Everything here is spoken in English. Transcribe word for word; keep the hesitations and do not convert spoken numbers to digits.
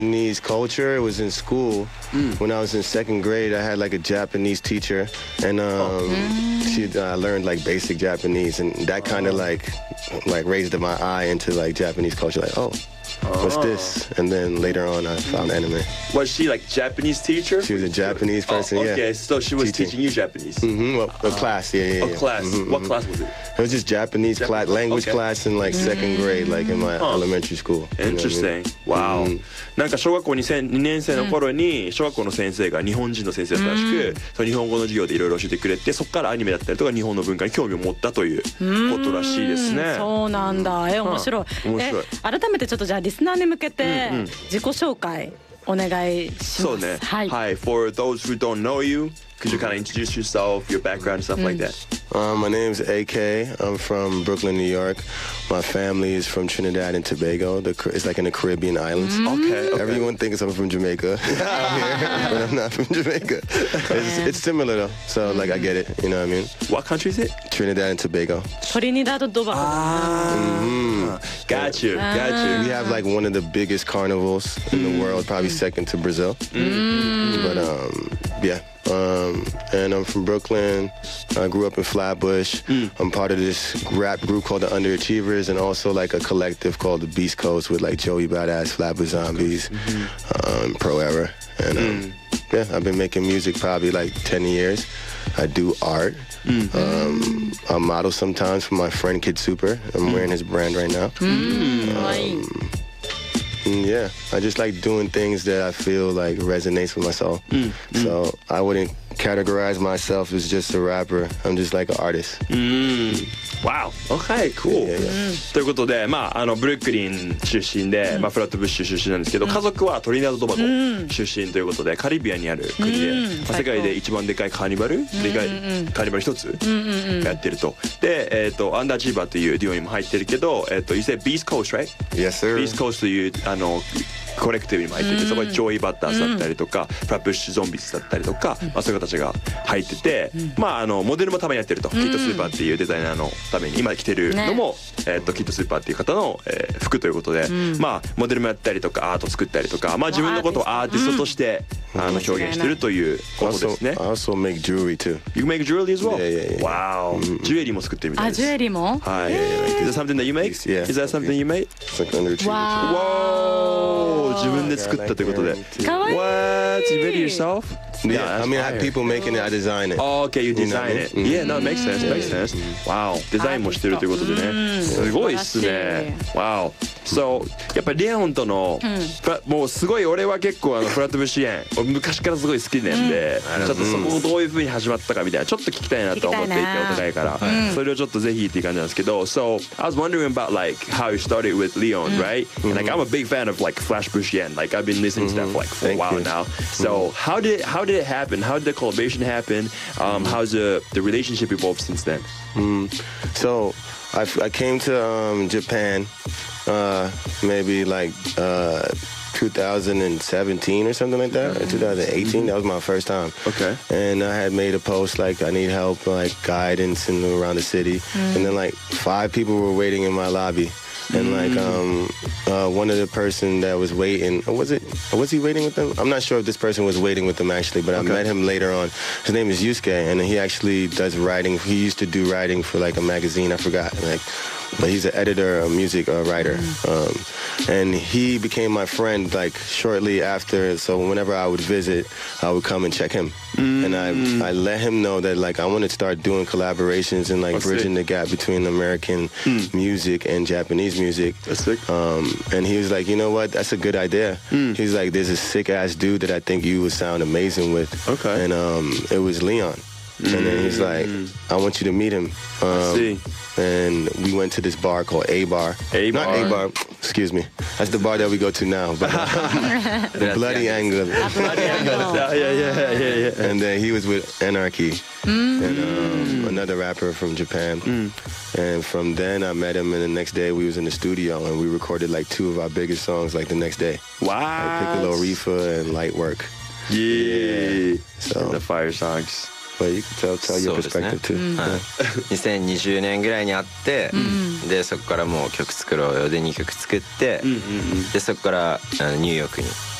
Japanese culture. It was in school. Mm. When I was in second grade, I had like a Japanese teacher, and um, oh. she uh, learned like basic Japanese, and that kind of oh. like like raised my eye into like Japanese culture. Like, oh, oh, what's this? And then later on, I found anime. Was she like Japanese teacher? She was a Japanese person. Oh, okay, yeah. so she was teaching, teaching you Japanese. Mm-hmm. Well, a uh, class, yeah, yeah. A yeah. class. Mm-hmm, what mm-hmm. class was it? It was just Japanese, Japanese class, language okay. class in like second grade, like in my huh. elementary school. Interesting. You know what I mean? Wow. なんか小学校にねん生の頃に小学校の先生が日本人の先生だったらしく、その日本語の授業でいろいろ教えてくれて、そこからアニメだったりとか日本の文化に興味を持ったということらしいですね。 そうなんだ。え、面白い。面白い。え、改めてちょっとじゃあリスナーに向けて自己紹介お願いします。 そうね。はい。Hi, for those who don't know you, could you kind of introduce yourself, your background, and stuff like that? Um, my name is A K. I'm from Brooklyn, New York. My family is from Trinidad and Tobago. The, it's like in the Caribbean islands. Mm. Okay, okay. Everyone thinks I'm from Jamaica, but I'm not from Jamaica. It's, it's similar though, so like I get it. You know what I mean? What country is it? Trinidad and Tobago. Trinidad and Tobago. Ah, mm-hmm. Got you, got you. We have like one of the biggest carnivals in the world, probably second to Brazil. Mm. But um, yeah. Um, and I'm from Brooklyn. I grew up in Flatbush. Mm. I'm part of this rap group called the Underachievers, and also like a collective called the Beast Coast with like Joey Badass, Flatbush Zombies, mm-hmm. um, Pro Era. And um, mm. yeah, I've been making music probably like ten years. I do art. Mm. Um, I model sometimes for my friend Kid Super. I'm mm. wearing his brand right now. Mm. Um, Yeah, I just like doing things that I feel like resonates with my soul. Mm, mm. So I wouldn't categorize myself as just a rapper. I'm just like an artist. Mm. Wow. Okay, cool. Yeah, yeah, yeah. ということで、まああのブルックリン出身で、まあフラットブッシュ出身なんですけど、家族はトリニダード・トバゴ出身ということで、カリビアンにある国で、世界で一番でかいカーニバル、でかいカーニバル一つやってると。で、えっとアンダーチーバーというデュオにも入ってるけど、えっと You said Beast Coast, right? Yes, sir. Beast Coast というあのコレクティブにも入ってて、そこにジョイ・バッターズだったりとか、フラップッシュ・ゾンビスだったりとか、まあそういう方たちが入ってて、まああのモデルもたまにやってると、キッドスーパーっていうデザイナーのために今着てるのも、えっとキッドスーパーっていう方の服ということで、まあモデルもやったりとかアート作ったりとか、まあ自分のことをアーティストとしてあの表現してるということですね。 I also make jewelry too. You make jewelry as well? Yeah, yeah, yeah. Wow. ジュエリーも作ってるみたいです。 あ、ジュエリーも？ はい。Is that something that you make? Yeah. Is that something you make? It's like under achievers. Wow. 自分で作ったということで。 かわいい。 What? You made it yourself? Yeah, I mean, I have people making it, I design it. Oh, okay, you design it. Yeah, no, it makes sense, makes sense. Wow, デザインもしてるということでね。すごいっすね。Wow. So, やっぱりレオンとの、もうすごい俺は結構あのフラットブッシュエン、昔からすごい好きなんで、ちょっとそこをどういう風に始まったかみたいな、ちょっと聞きたいなと思っていて、お互いから。それをちょっとぜひっていう感じなんですけど、So, I was wondering about like how you started with Leon, right? And like I'm a big fan of like Flash Bushian. Like I've been listening to that for like for a while now. So, how did how did it happen? How did the collaboration happen? Um, how's the the relationship evolved since then? Mm. So, I, I came to um, Japan uh, maybe like uh, two thousand seventeen or something like that, or two thousand eighteen. That was my first time. Okay. And I had made a post like I need help, like guidance in around the city, mm. and then like five people were waiting in my lobby. And like um, uh, one of the person that was waiting, or was it? Or was he waiting with them? I'm not sure if this person was waiting with them actually, but okay. I met him later on. His name is Yusuke, and he actually does writing. He used to do writing for like a magazine. I forgot. Like, but he's an editor, a music uh, writer, um, and he became my friend like shortly after. So whenever I would visit, I would come and check him, mm. and I I let him know that like I want to start doing collaborations and like That's bridging sick. the gap between American mm. music and Japanese music. That's sick. Um, and he was like, you know what, that's a good idea. Mm. He's like, there's a sick ass dude that I think you would sound amazing with. Okay. And um, it was Leon. Mm. And then he's like, I want you to meet him. Um, I see. And we went to this bar called A Bar. A Bar? Not A Bar, excuse me. That's the bar that we go to now. But, uh, the Bloody Angle. Bloody Angle. Yeah, yeah, yeah, yeah, yeah. And then he was with Anarchy. Mm. And um, another rapper from Japan. Mm. And from then I met him, and the next day we was in the studio and we recorded like two of our biggest songs like the next day. Wow. Like Piccolo Reefa and Light Work. Yeah. yeah. So the fire songs. But you can tell, tell your perspective too. にせんにじゅうねんぐらいに会って、 でそこからもう曲作ろうよでにきょく作って、でそこからあのニューヨークに